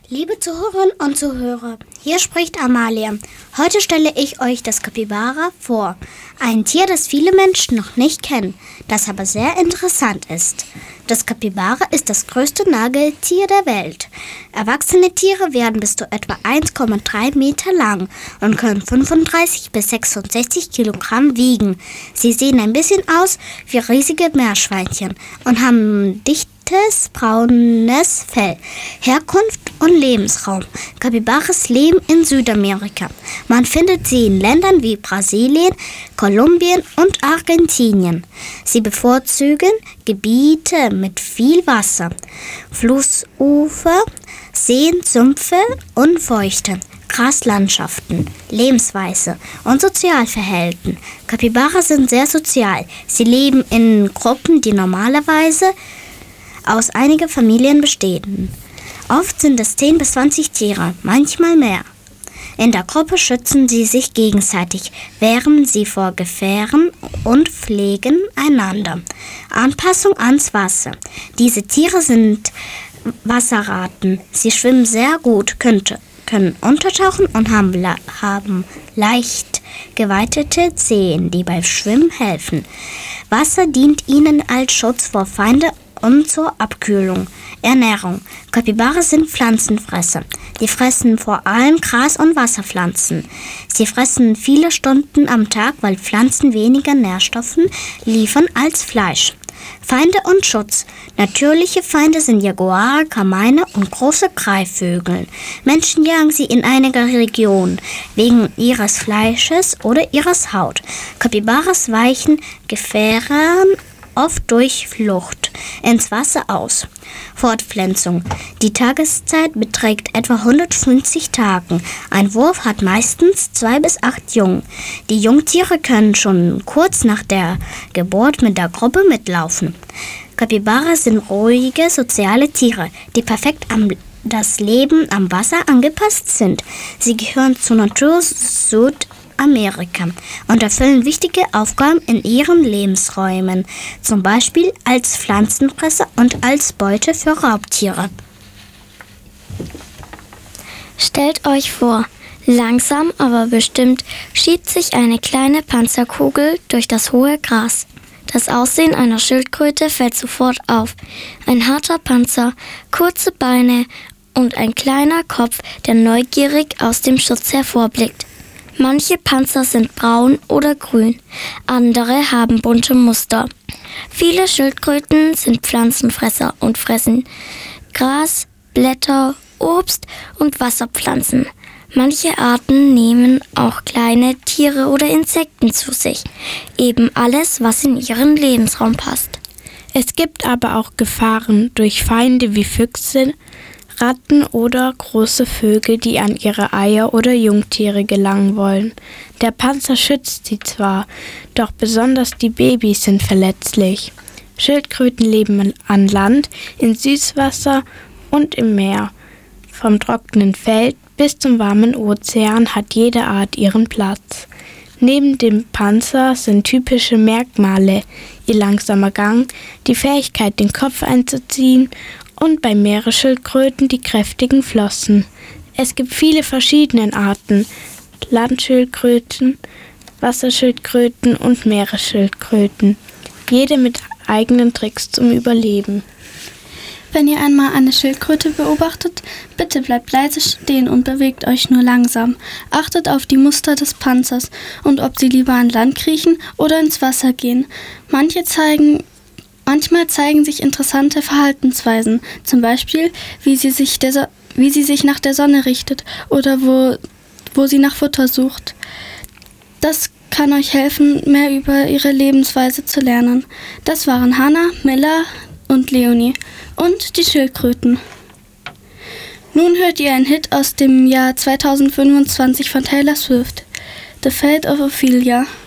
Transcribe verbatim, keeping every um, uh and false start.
Liebe Zuhörerinnen und Zuhörer, hier spricht Amalia. Heute stelle ich euch das Kapibara vor. Ein Tier, das viele Menschen noch nicht kennen, das aber sehr interessant ist. Das Kapibara ist das größte Nagetier der Welt. Erwachsene Tiere werden bis zu etwa eins Komma drei Meter lang und können fünfunddreißig bis sechsundsechzig Kilogramm wiegen. Sie sehen ein bisschen aus wie riesige Meerschweinchen und haben dicht braunes Fell. Herkunft und Lebensraum. Kapibaras leben in Südamerika. Man findet sie in Ländern wie Brasilien, Kolumbien und Argentinien. Sie bevorzugen Gebiete mit viel Wasser, Flussufer, Seen, Sümpfe und feuchte Graslandschaften, Lebensweise und Sozialverhalten. Kapibaras sind sehr sozial. Sie leben in Gruppen, die normalerweise aus einigen Familien bestehen. Oft sind es zehn bis zwanzig Tiere, manchmal mehr. In der Gruppe schützen sie sich gegenseitig, wehren sie vor Gefahren und pflegen einander. Anpassung ans Wasser. Diese Tiere sind Wasserratten. Sie schwimmen sehr gut, könnte, können untertauchen und haben, le- haben leicht geweitete Zehen, die beim Schwimmen helfen. Wasser dient ihnen als Schutz vor Feinden und zur Abkühlung. Ernährung. Kapibaras sind Pflanzenfresser. Die fressen vor allem Gras- und Wasserpflanzen. Sie fressen viele Stunden am Tag, weil Pflanzen weniger Nährstoffe liefern als Fleisch. Feinde und Schutz. Natürliche Feinde sind Jaguare, Kameine und große Greifvögel. Menschen jagen sie in einiger Region wegen ihres Fleisches oder ihres Haut. Kapibaras weichen Gefahren oft durch Flucht ins Wasser aus. Fortpflanzung. Die Tageszeit beträgt etwa hundertfünfzig Tage. Ein Wurf hat meistens zwei bis acht Jungen. Die Jungtiere können schon kurz nach der Geburt mit der Gruppe mitlaufen. Kapibaras sind ruhige, soziale Tiere, die perfekt an das Leben am Wasser angepasst sind. Sie gehören zur Natur Südamerika und erfüllen wichtige Aufgaben in ihren Lebensräumen, zum Beispiel als Pflanzenfresser und als Beute für Raubtiere. Stellt euch vor, langsam aber bestimmt schiebt sich eine kleine Panzerkugel durch das hohe Gras. Das Aussehen einer Schildkröte fällt sofort auf. Ein harter Panzer, kurze Beine und ein kleiner Kopf, der neugierig aus dem Schutz hervorblickt. Manche Panzer sind braun oder grün, andere haben bunte Muster. Viele Schildkröten sind Pflanzenfresser und fressen Gras, Blätter, Obst und Wasserpflanzen. Manche Arten nehmen auch kleine Tiere oder Insekten zu sich, eben alles, was in ihren Lebensraum passt. Es gibt aber auch Gefahren durch Feinde wie Füchse, Ratten oder große Vögel, die an ihre Eier oder Jungtiere gelangen wollen. Der Panzer schützt sie zwar, doch besonders die Babys sind verletzlich. Schildkröten leben an Land, in Süßwasser und im Meer. Vom trockenen Feld bis zum warmen Ozean hat jede Art ihren Platz. Neben dem Panzer sind typische Merkmale ihr langsamer Gang, die Fähigkeit, den Kopf einzuziehen und bei Meeresschildkröten die kräftigen Flossen. Es gibt viele verschiedene Arten: Landschildkröten, Wasserschildkröten und Meeresschildkröten, jede mit eigenen Tricks zum Überleben. Wenn ihr einmal eine Schildkröte beobachtet, bitte bleibt leise stehen und bewegt euch nur langsam. Achtet auf die Muster des Panzers und ob sie lieber an Land kriechen oder ins Wasser gehen. Manche zeigen Manchmal zeigen sich interessante Verhaltensweisen, zum Beispiel, wie sie sich, der so- wie sie sich nach der Sonne richtet oder wo, wo sie nach Futter sucht. Das kann euch helfen, mehr über ihre Lebensweise zu lernen. Das waren Hannah, Miller und Leonie und die Schildkröten. Nun hört ihr einen Hit aus dem Jahr zweitausendfünfundzwanzig von Taylor Swift, The Fate of Ophelia.